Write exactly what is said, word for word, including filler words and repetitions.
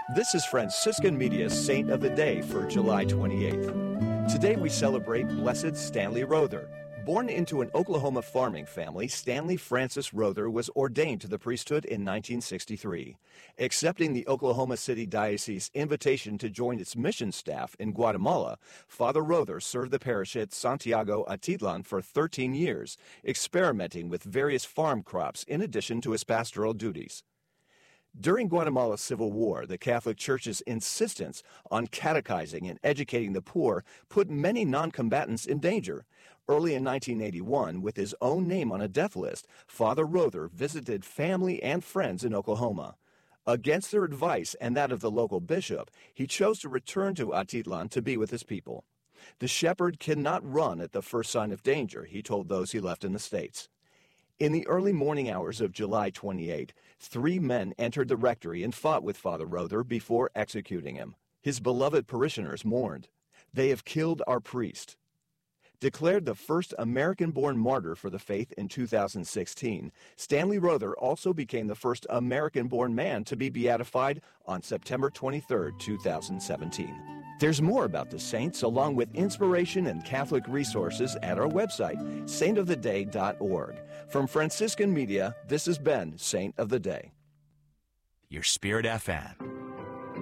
This is Franciscan Media's Saint of the Day for July twenty-eighth. Today we celebrate Blessed Stanley Rother. Born into an Oklahoma farming family, Stanley Francis Rother was ordained to the priesthood in nineteen sixty-three. Accepting the Oklahoma City Diocese invitation to join its mission staff in Guatemala, Father Rother served the parish at Santiago Atitlan for thirteen years, experimenting with various farm crops in addition to his pastoral duties. During Guatemala's Civil War, the Catholic Church's insistence on catechizing and educating the poor put many non-combatants in danger. Early in nineteen eighty-one, with his own name on a death list, Father Rother visited family and friends in Oklahoma. Against their advice and that of the local bishop, he chose to return to Atitlan to be with his people. The shepherd cannot run at the first sign of danger, he told those he left in the States. In the early morning hours of July twenty-eighth, three men entered the rectory and fought with Father Rother before executing him. His beloved parishioners mourned. "They have killed our priest." Declared the first American-born martyr for the faith in two thousand sixteen, Stanley Rother also became the first American-born man to be beatified on September twenty-third, two thousand seventeen. There's more about the saints, along with inspiration and Catholic resources at our website, saint of the day dot org. From Franciscan Media, this has been Saint of the Day. Your Spirit F M.